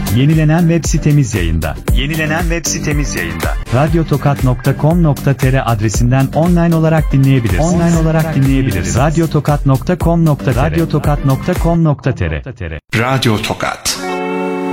Yenilenen web sitemiz yayında. Radyotokat.com.tr adresinden online olarak dinleyebiliriz. Radyotokat.com.tr. Radyo Tokat.